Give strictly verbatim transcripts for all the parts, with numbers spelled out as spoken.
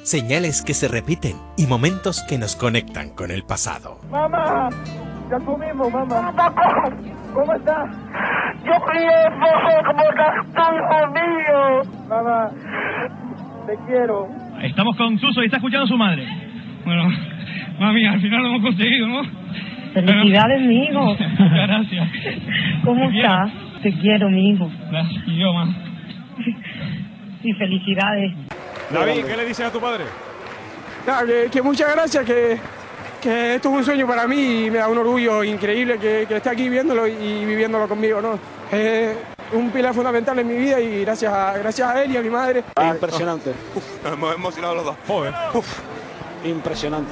señales que se repiten y momentos que nos conectan con el pasado. ¡Mamá! ¡Ya comimos, mamá! ¿Cómo estás? Yo crié como tu hijo mío. Mamá, te quiero. Estamos con Suso y está escuchando a su madre. Bueno, mami, al final lo hemos conseguido, ¿no? Felicidades, mi hijo. Muchas gracias. ¿Cómo Te estás? quiero. Te quiero, mi hijo. Gracias, y yo más. Y felicidades. David, ¿qué le dices a tu padre? Nada, que, que muchas gracias, que, que esto es un sueño para mí y me da un orgullo increíble que, que esté aquí viéndolo y viviéndolo conmigo, ¿no? Es un pilar fundamental en mi vida y gracias a, gracias a él y a mi madre. Impresionante. Uf, nos hemos emocionado los dos. Joder. Uf, impresionante.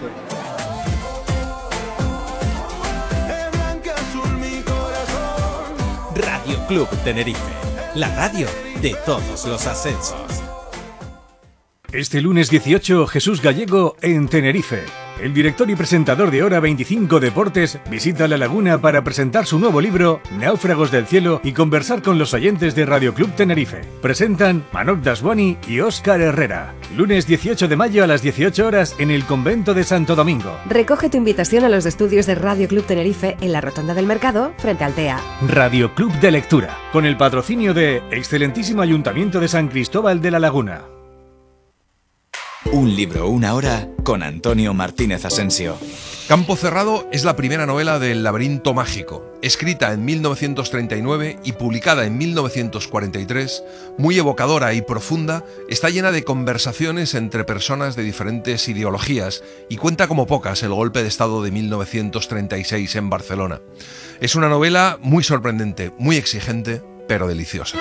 Radio Club Tenerife, la radio de todos los ascensos. Este lunes dieciocho, Jesús Gallego en Tenerife. El director y presentador de Hora veinticinco Deportes visita La Laguna para presentar su nuevo libro, Náufragos del Cielo, y conversar con los oyentes de Radio Club Tenerife. Presentan Manok Daswani y Óscar Herrera. Lunes dieciocho de mayo a las dieciocho horas en el Convento de Santo Domingo. Recoge tu invitación a los estudios de Radio Club Tenerife en la Rotonda del Mercado, frente al T E A. Radio Club de Lectura, con el patrocinio de Excelentísimo Ayuntamiento de San Cristóbal de la Laguna. Un libro, una hora, con Antonio Martínez Asensio. Campo Cerrado es la primera novela del Laberinto Mágico. Escrita en mil novecientos treinta y nueve y publicada en mil novecientos cuarenta y tres, muy evocadora y profunda, está llena de conversaciones entre personas de diferentes ideologías y cuenta como pocas el golpe de Estado de mil novecientos treinta y seis en Barcelona. Es una novela muy sorprendente, muy exigente, pero deliciosa.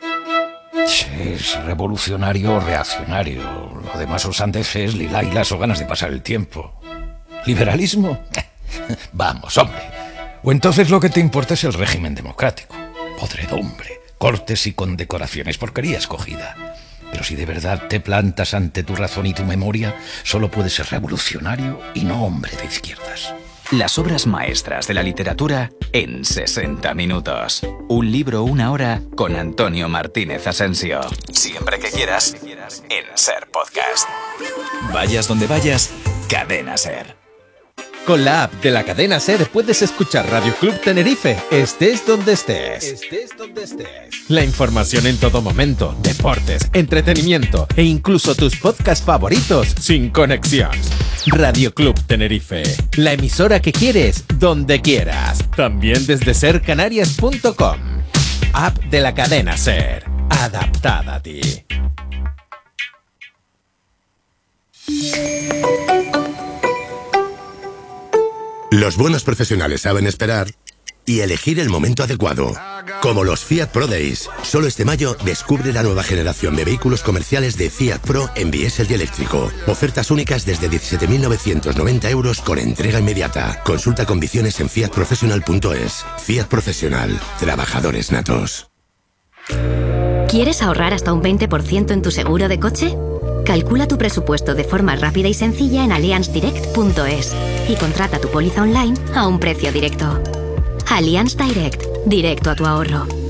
Es revolucionario o reaccionario. Lo demás os antes es lilailas o ganas de pasar el tiempo. ¿Liberalismo? Vamos, hombre. O entonces lo que te importa es el régimen democrático. Podredumbre, cortes y condecoraciones, porquería escogida. Pero si de verdad te plantas ante tu razón y tu memoria, solo puedes ser revolucionario y no hombre de izquierdas. Las obras maestras de la literatura en sesenta minutos. Un libro, una hora, con Antonio Martínez Asensio. Siempre que quieras, en Ser Podcast. Vayas donde vayas, Cadena Ser. Con la app de la cadena SER puedes escuchar Radio Club Tenerife, estés donde estés. Estés donde estés. La información en todo momento, deportes, entretenimiento e incluso tus podcasts favoritos sin conexión. Radio Club Tenerife, la emisora que quieres, donde quieras. También desde ser canarias punto com. App de la cadena SER, adaptada a ti. Los buenos profesionales saben esperar y elegir el momento adecuado. Como los Fiat Pro Days. Solo este mayo descubre la nueva generación de vehículos comerciales de Fiat Pro en diésel y eléctrico. Ofertas únicas desde diecisiete mil novecientos noventa euros con entrega inmediata. Consulta condiciones en fiat professional punto es. Fiat Profesional. Trabajadores natos. ¿Quieres ahorrar hasta un veinte por ciento en tu seguro de coche? Calcula tu presupuesto de forma rápida y sencilla en allianz direct punto es y contrata tu póliza online a un precio directo. Allianz Direct, directo a tu ahorro.